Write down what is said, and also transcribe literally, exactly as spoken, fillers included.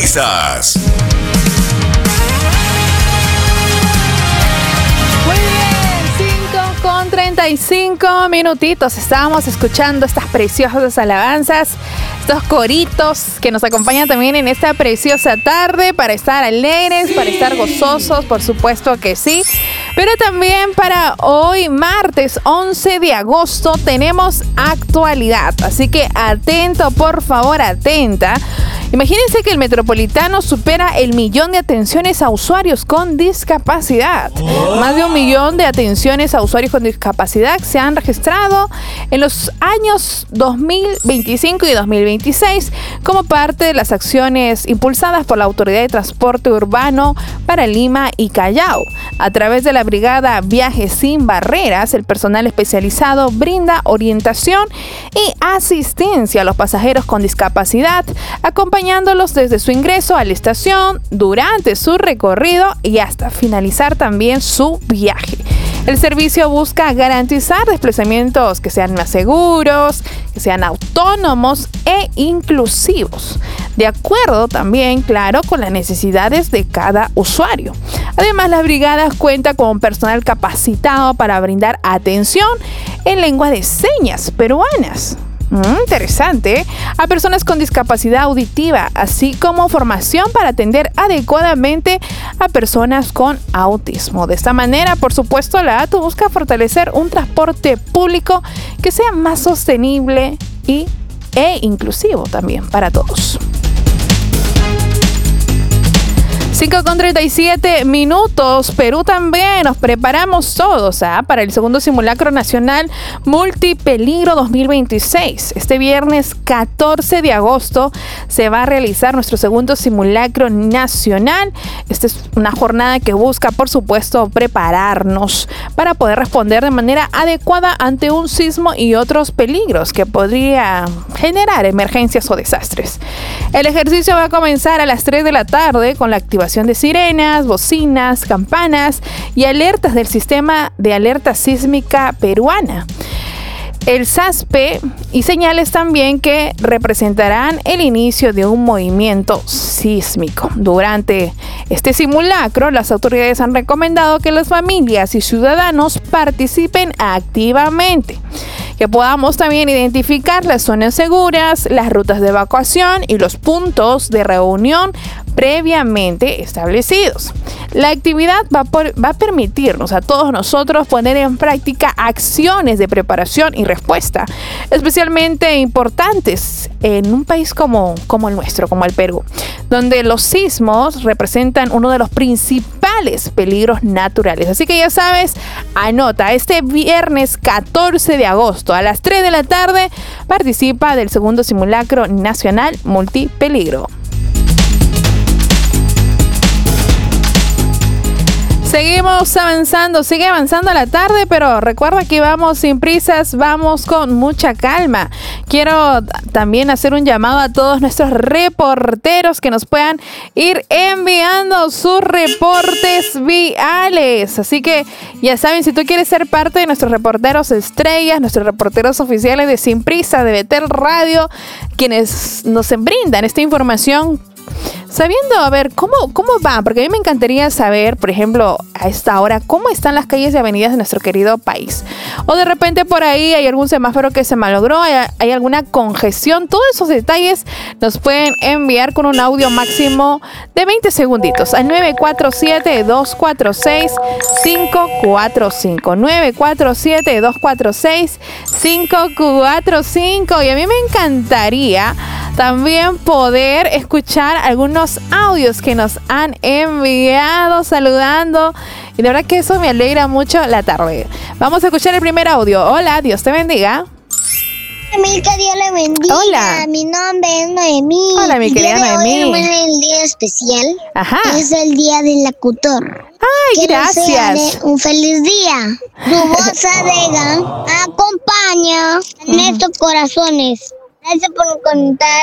Noticias. Muy bien, cinco con treinta y cinco minutitos. Estábamos escuchando estas preciosas alabanzas, estos coritos que nos acompañan también en esta preciosa tarde para estar alegres, para estar gozosos, por supuesto que sí. Pero también para hoy, martes once de agosto, tenemos actualidad. Así que atento, por favor, atenta. Imagínense que el Metropolitano supera el millón de atenciones a usuarios con discapacidad. Más de un millón de atenciones a usuarios con discapacidad se han registrado en los años dos mil veinticinco y dos mil veintiséis como parte de las acciones impulsadas por la Autoridad de Transporte Urbano para Lima y Callao. A través de la brigada Viajes Sin Barreras, el personal especializado brinda orientación y asistencia a los pasajeros con discapacidad, acompañándolos desde su ingreso a la estación, durante su recorrido y hasta finalizar también su viaje. El servicio busca garantizar desplazamientos que sean más seguros, que sean autónomos e inclusivos, de acuerdo también, claro, con las necesidades de cada usuario. Además, las brigadas cuentan con personal capacitado para brindar atención en lengua de señas peruanas. Mm, interesante, a personas con discapacidad auditiva, así como formación para atender adecuadamente a personas con autismo. De esta manera, por supuesto, la A T U busca fortalecer un transporte público que sea más sostenible y, e inclusivo también para todos. cinco con treinta y siete minutos. Perú también. Nos preparamos todos ¿ah? para el segundo simulacro nacional Multipeligro dos mil veintiséis. Este viernes catorce de agosto se va a realizar nuestro segundo simulacro nacional. Esta es una jornada que busca, por supuesto, prepararnos para poder responder de manera adecuada ante un sismo y otros peligros que podría generar emergencias o desastres. El ejercicio va a comenzar a las tres de la tarde con la activación de sirenas, bocinas, campanas y alertas del sistema de alerta sísmica peruana. El S A S P y señales también que representarán el inicio de un movimiento sísmico. Durante este simulacro, las autoridades han recomendado que las familias y ciudadanos participen activamente, que podamos también identificar las zonas seguras, las rutas de evacuación y los puntos de reunión previamente establecidos. La actividad va, por, va a permitirnos a todos nosotros poner en práctica acciones de preparación y respuesta, especialmente importantes en un país como, como el nuestro, como el Perú, donde los sismos representan uno de los principales peligros naturales. Así que ya sabes, anota, este viernes catorce de agosto a las tres de la tarde participa del segundo simulacro nacional Multipeligro. Seguimos avanzando, sigue avanzando la tarde, pero recuerda que vamos sin prisas, vamos con mucha calma. Quiero también hacer un llamado a todos nuestros reporteros que nos puedan ir enviando sus reportes viales. Así que ya saben, si tú quieres ser parte de nuestros reporteros estrellas, nuestros reporteros oficiales de Sin Prisa, de Betel Radio, quienes nos brindan esta información, sabiendo, a ver, ¿cómo, cómo va? Porque a mí me encantaría saber, por ejemplo, a esta hora, cómo están las calles y avenidas de nuestro querido país. O de repente por ahí hay algún semáforo que se malogró, hay, hay alguna congestión. Todos esos detalles nos pueden enviar con un audio máximo de veinte segunditos al nueve cuatro siete, dos cuatro seis, cinco cuatro cinco. nueve cuatro siete, dos cuatro seis, cinco cuatro cinco. Y a mí me encantaría también poder escuchar algunos audios que nos han enviado saludando, y de verdad que eso me alegra mucho la tarde. Vamos a escuchar el primer audio. Hola, Dios te bendiga. Milka, Dios le bendiga. Hola. Mi nombre es Noemí. Hola, mi querida Noemí. Hoy es el día especial. Ajá. Es el día del locutor. Ay, que gracias. Un feliz día. Tu voz alega acompaña en estos corazones. Gracias por contar.